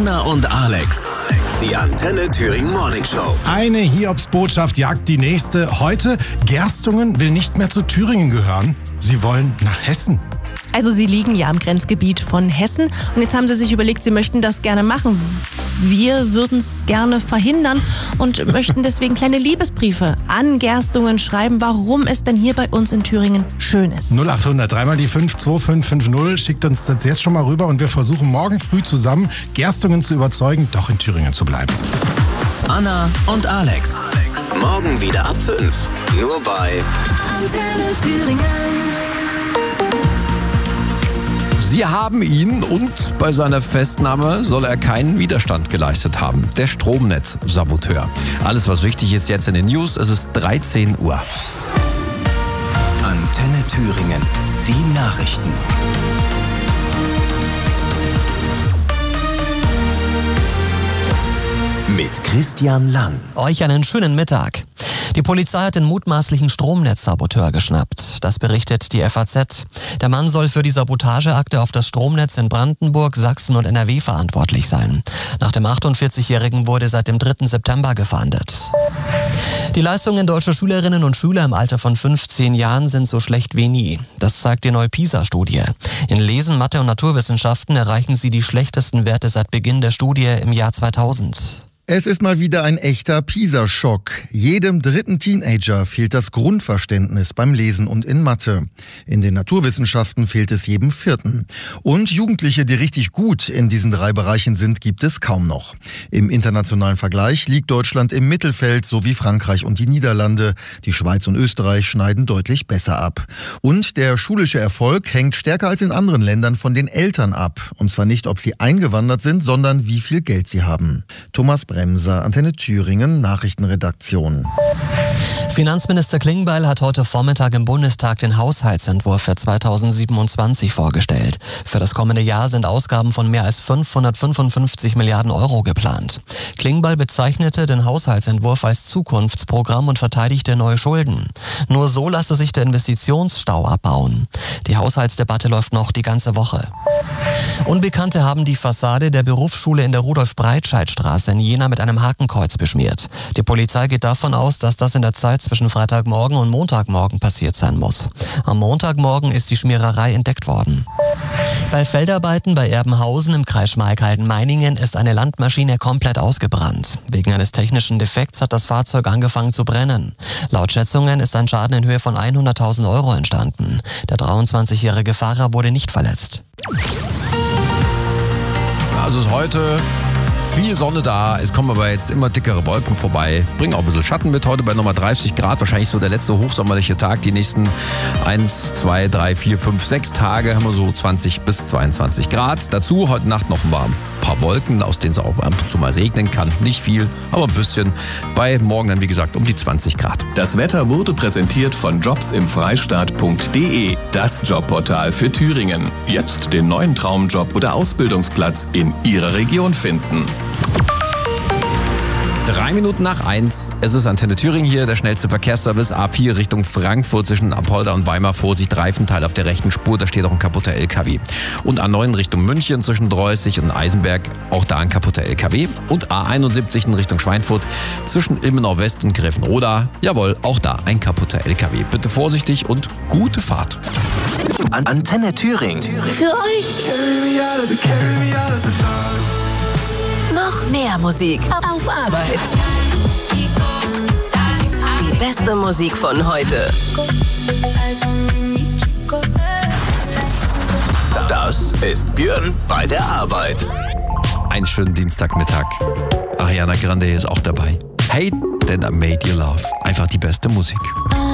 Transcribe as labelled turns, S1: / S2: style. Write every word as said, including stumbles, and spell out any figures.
S1: Anna und Alex. Die Antenne Thüringen Morning Show.
S2: Eine Hiobsbotschaft jagt die nächste. Heute, Gerstungen will nicht mehr zu Thüringen gehören. Sie wollen nach Hessen.
S3: Also sie liegen ja am Grenzgebiet von Hessen und jetzt haben sie sich überlegt, sie möchten das gerne machen. Wir würden es gerne verhindern und möchten deswegen kleine Liebesbriefe an Gerstungen schreiben, warum es denn hier bei uns in Thüringen schön ist.
S2: null acht hundert, dreimal die fünf, zwei fünf fünf null. Schickt uns das jetzt schon mal rüber und wir versuchen morgen früh zusammen Gerstungen zu überzeugen, doch in Thüringen zu bleiben.
S1: Anna und Alex. Morgen wieder ab fünf. Nur bei
S4: Antenne Thüringen.
S5: Sie haben ihn und bei seiner Festnahme soll er keinen Widerstand geleistet haben. Der Stromnetzsaboteur. Alles, was wichtig ist jetzt in den News, es ist dreizehn Uhr.
S1: Antenne Thüringen. Die Nachrichten. Mit Christian Lang.
S6: Euch einen schönen Mittag. Die Polizei hat den mutmaßlichen Stromnetzsaboteur geschnappt. Das berichtet die F A Z. Der Mann soll für die Sabotageakte auf das Stromnetz in Brandenburg, Sachsen und N R W verantwortlich sein. Nach dem achtundvierzigjährigen wurde seit dem dritten September gefahndet. Die Leistungen deutscher Schülerinnen und Schüler im Alter von fünfzehn Jahren sind so schlecht wie nie. Das zeigt die neue PISA-Studie. In Lesen, Mathe und Naturwissenschaften erreichen sie die schlechtesten Werte seit Beginn der Studie im Jahr zweitausend.
S7: Es ist mal wieder ein echter PISA-Schock. Jedem dritten Teenager fehlt das Grundverständnis beim Lesen und in Mathe. In den Naturwissenschaften fehlt es jedem vierten. Und Jugendliche, die richtig gut in diesen drei Bereichen sind, gibt es kaum noch. Im internationalen Vergleich liegt Deutschland im Mittelfeld, so wie Frankreich und die Niederlande. Die Schweiz und Österreich schneiden deutlich besser ab. Und der schulische Erfolg hängt stärker als in anderen Ländern von den Eltern ab. Und zwar nicht, ob sie eingewandert sind, sondern wie viel Geld sie haben. Thomas Bremser, Antenne Thüringen, Nachrichtenredaktion.
S6: Finanzminister Klingbeil hat heute Vormittag im Bundestag den Haushaltsentwurf für zweitausendsiebenundzwanzig vorgestellt. Für das kommende Jahr sind Ausgaben von mehr als fünfhundertfünfundfünfzig Milliarden Euro geplant. Klingbeil bezeichnete den Haushaltsentwurf als Zukunftsprogramm und verteidigte neue Schulden. Nur so lasse sich der Investitionsstau abbauen. Die Haushaltsdebatte läuft noch die ganze Woche. Unbekannte haben die Fassade der Berufsschule in der Rudolf-Breitscheid-Straße in Jena mit einem Hakenkreuz beschmiert. Die Polizei geht davon aus, dass das in der Zeit zwischen Freitagmorgen und Montagmorgen passiert sein muss. Am Montagmorgen ist die Schmiererei entdeckt worden. Bei Feldarbeiten bei Erbenhausen im Kreis Schmalkalden-Meiningen ist eine Landmaschine komplett ausgebrannt. Wegen eines technischen Defekts hat das Fahrzeug angefangen zu brennen. Laut Schätzungen ist ein Schaden in Höhe von hunderttausend Euro entstanden. Der dreiundzwanzigjährige Fahrer wurde nicht verletzt.
S5: Also ist heute viel Sonne da, es kommen aber jetzt immer dickere Wolken vorbei, bringen auch ein bisschen Schatten mit, heute bei nochmal dreißig Grad, wahrscheinlich so der letzte hochsommerliche Tag. Die nächsten eins, zwei, drei, vier, fünf, sechs Tage haben wir so zwanzig bis zweiundzwanzig Grad. Dazu heute Nacht noch mal ein paar Wolken, aus denen es auch ab und zu mal regnen kann. Nicht viel, aber ein bisschen. Bei morgen dann wie gesagt um die zwanzig Grad.
S8: Das Wetter wurde präsentiert von jobs im freistaat punkt de, das Jobportal für Thüringen. Jetzt den neuen Traumjob oder Ausbildungsplatz in Ihrer Region finden.
S5: Drei Minuten nach eins. Es ist Antenne Thüringen hier, der schnellste Verkehrsservice. A vier Richtung Frankfurt zwischen Apolda und Weimar. Vorsicht, Reifenteil auf der rechten Spur. Da steht auch ein kaputter L K W. Und A neun Richtung München zwischen Dreußig und Eisenberg. Auch da ein kaputter L K W. Und A einundsiebzig in Richtung Schweinfurt zwischen Ilmenau West und Grevenroda. Jawohl, auch da ein kaputter L K W. Bitte vorsichtig und gute Fahrt.
S1: An Antenne Thüringen.
S4: Für euch noch mehr Musik auf Arbeit. Die beste Musik von heute.
S1: Das ist Björn bei der Arbeit.
S5: Einen schönen Dienstagmittag. Ariana Grande ist auch dabei. Hey, then I made you love. Einfach die beste Musik.